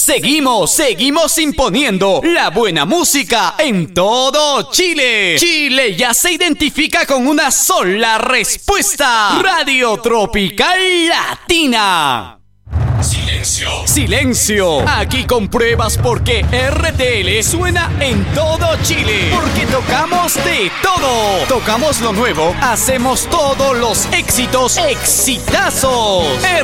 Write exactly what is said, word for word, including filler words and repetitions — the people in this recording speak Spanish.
Seguimos, seguimos imponiendo la buena música en todo Chile. Chile ya se identifica con una sola respuesta. Radio Tropical Latina. Silencio. Silencio. Aquí compruebas por qué R T L suena en todo Chile. Porque tocamos de todo. Tocamos lo nuevo. Hacemos todos los éxitos exitazos.